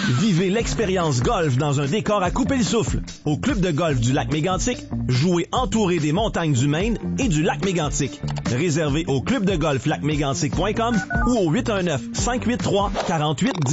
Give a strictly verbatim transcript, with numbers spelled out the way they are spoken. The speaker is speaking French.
Vivez l'expérience golf dans un décor à couper le souffle. Au Club de golf du Lac Mégantic, jouez entouré des montagnes du Maine et du Lac Mégantic. Réservez au club de golf lac mégantic point com ou au huit un neuf, cinq huit trois, quatre huit un zéro.